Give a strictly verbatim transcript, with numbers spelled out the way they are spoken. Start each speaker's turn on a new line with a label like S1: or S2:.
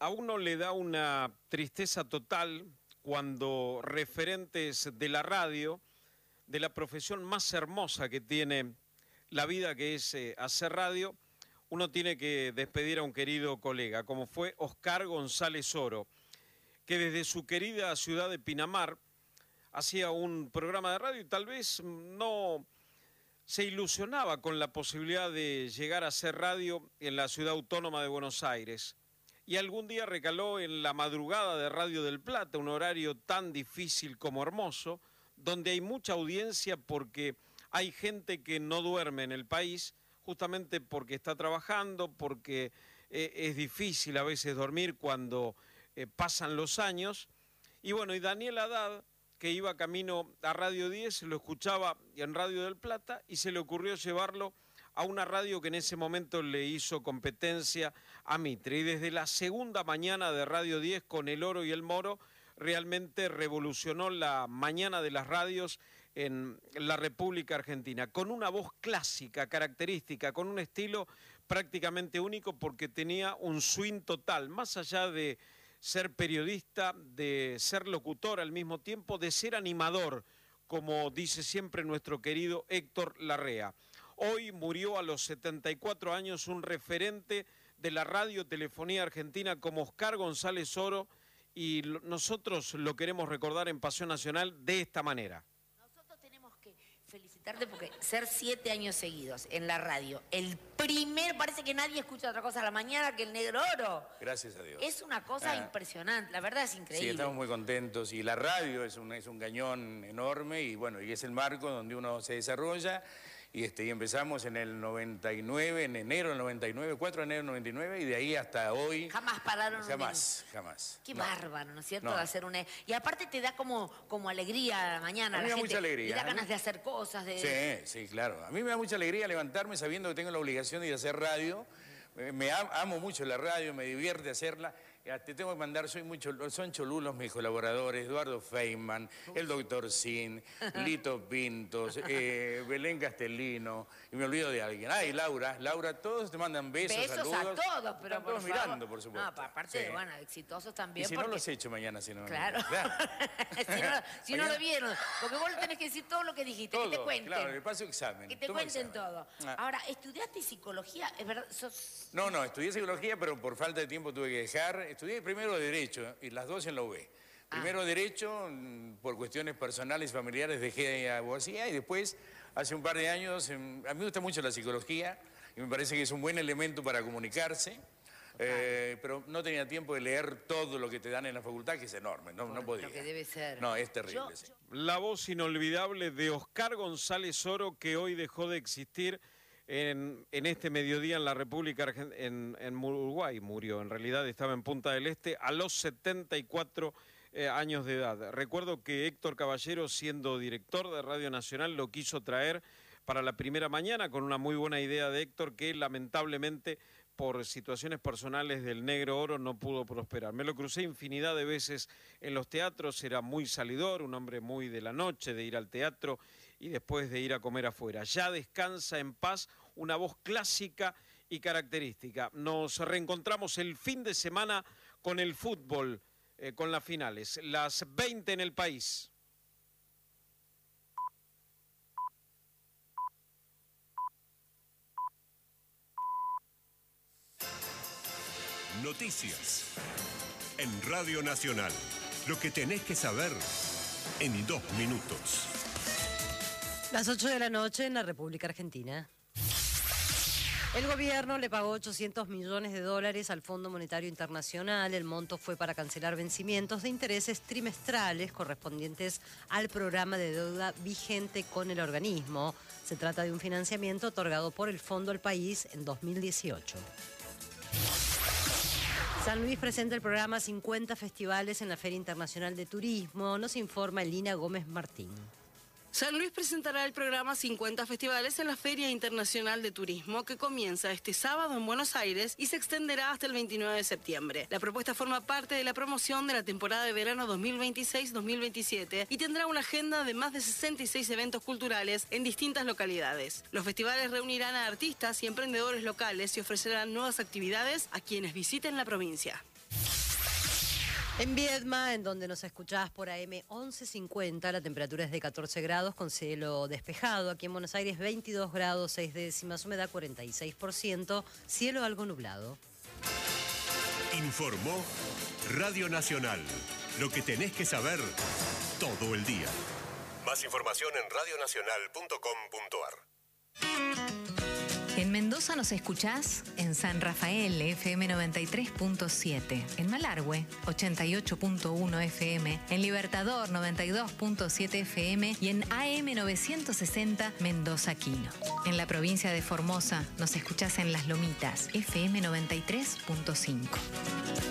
S1: A uno le da una tristeza total cuando referentes de la radio, de la profesión más hermosa que tiene la vida, que es eh, hacer radio, uno tiene que despedir a un querido colega, como fue Oscar González Oro, que desde su querida ciudad de Pinamar hacía un programa de radio y tal vez no se ilusionaba con la posibilidad de llegar a hacer radio en la ciudad autónoma de Buenos Aires. Y algún día recaló en la madrugada de Radio del Plata, un horario tan difícil como hermoso, donde hay mucha audiencia porque hay gente que no duerme en el país, justamente porque está trabajando, porque eh, es difícil a veces dormir cuando eh, pasan los años. Y bueno, y Daniel Haddad, que iba camino a Radio diez, lo escuchaba en Radio del Plata y se le ocurrió llevarlo a una radio que en ese momento le hizo competencia a Mitre. Y desde la segunda mañana de Radio diez con El Oro y el Moro, realmente revolucionó la mañana de las radios en la República Argentina, con una voz clásica, característica, con un estilo prácticamente único porque tenía un swing total, más allá de ser periodista, de ser locutor al mismo tiempo, de ser animador, como dice siempre nuestro querido Héctor Larrea. Hoy murió a los setenta y cuatro años un referente de la radiotelefonía argentina como Oscar González Oro, y nosotros lo queremos recordar en Pasión Nacional de esta manera.
S2: Nosotros tenemos que felicitarte porque ser siete años seguidos en la radio, el primer, parece que nadie escucha otra cosa a la mañana que el Negro Oro.
S3: Gracias a Dios.
S2: Es una cosa ah. impresionante, la verdad es increíble.
S3: Sí, estamos muy contentos y la radio es un, es un cañón enorme y bueno, y es el marco donde uno se desarrolla. Y, este, y empezamos en el noventa y nueve, en enero del noventa y nueve, cuatro de enero del noventa y nueve, y de ahí hasta hoy...
S2: Jamás pararon.
S3: Jamás, un... jamás.
S2: Qué
S3: no.
S2: bárbaro, ¿no es cierto?
S3: No.
S2: De hacer una... Y aparte te da como, como alegría a la mañana.
S3: A mí me da mucha alegría.
S2: Te da ganas de hacer cosas.
S3: De... Sí, sí, claro. A mí me da mucha alegría levantarme sabiendo que tengo la obligación de ir a hacer radio. Me amo mucho la radio, me divierte hacerla. Te tengo que mandar, soy mucho, son cholulos mis colaboradores, Eduardo Feynman, el doctor Sin, Lito Pintos, eh, Belén Castellino, y me olvido de alguien. Ay, Laura, Laura, todos te mandan besos,
S2: besos
S3: saludos.
S2: Besos a todos, pero
S3: Están todos
S2: por
S3: mirando, por supuesto.
S2: No, aparte,
S3: sí.
S2: de, bueno, exitosos también.
S3: Y si
S2: porque...
S3: no los echo mañana, si no...
S2: Claro. claro. si no, si no lo vieron, porque vos le tenés que decir todo lo que dijiste,
S3: todo,
S2: que te cuenten.
S3: Claro, le paso examen.
S2: Que te
S3: Toma
S2: cuenten
S3: examen.
S2: todo.
S3: Ah.
S2: Ahora, ¿estudiaste psicología? ¿Es verdad? ¿Sos...
S3: No, no, estudié psicología, pero por falta de tiempo tuve que dejar. Estudié primero Derecho, y las dos en la U B. Primero ah. Derecho, por cuestiones personales y familiares dejé abogacía, y después, hace un par de años, a mí me gusta mucho la psicología, y me parece que es un buen elemento para comunicarse, eh, pero no tenía tiempo de leer todo lo que te dan en la facultad, que es enorme, no, no podía.
S2: Lo que debe ser.
S3: No, es terrible,
S2: yo,
S3: sí.
S2: yo...
S1: La voz inolvidable de Oscar González Oro, que hoy dejó de existir En, en este mediodía en la República Argentina, en, en Uruguay murió, en realidad estaba en Punta del Este a los setenta y cuatro eh, años de edad. Recuerdo que Héctor Caballero, siendo director de Radio Nacional, lo quiso traer para la primera mañana con una muy buena idea de Héctor que lamentablemente por situaciones personales del Negro Oro no pudo prosperar. Me lo crucé infinidad de veces en los teatros, era muy salidor, un hombre muy de la noche, de ir al teatro y después de ir a comer afuera. Ya descansa en paz, una voz clásica y característica. Nos reencontramos el fin de semana con el fútbol, eh, con las finales, las veinte en el país.
S4: Noticias en Radio Nacional. Lo que tenés que saber en dos minutos.
S5: Las ocho de la noche en la República Argentina. El gobierno le pagó ochocientos millones de dólares al Fondo Monetario Internacional. El monto fue para cancelar vencimientos de intereses trimestrales correspondientes al programa de deuda vigente con el organismo. Se trata de un financiamiento otorgado por el fondo al país en dos mil dieciocho. San Luis presenta el programa cincuenta festivales en la Feria Internacional de Turismo. Nos informa Elina Gómez Martín.
S6: San Luis presentará el programa cincuenta festivales en la Feria Internacional de Turismo, que comienza este sábado en Buenos Aires y se extenderá hasta el veintinueve de septiembre. La propuesta forma parte de la promoción de la temporada de verano dos mil veintiséis dos mil veintisiete y tendrá una agenda de más de sesenta y seis eventos culturales en distintas localidades. Los festivales reunirán a artistas y emprendedores locales y ofrecerán nuevas actividades a quienes visiten la provincia.
S5: En Viedma, en donde nos escuchás por A M once cincuenta, la temperatura es de catorce grados con cielo despejado. Aquí en Buenos Aires veintidós grados, seis décimas, humedad cuarenta y seis por ciento, cielo algo nublado.
S4: Informó Radio Nacional. Lo que tenés que saber todo el día. Más información en radio nacional punto com punto a r.
S7: En Mendoza nos escuchás en San Rafael, F M noventa y tres punto siete. En Malargüe, ochenta y ocho punto uno F M. En Libertador, noventa y dos punto siete F M. Y en A M novecientos sesenta, Mendoza Quino. En la provincia de Formosa nos escuchás en Las Lomitas, F M noventa y tres punto cinco.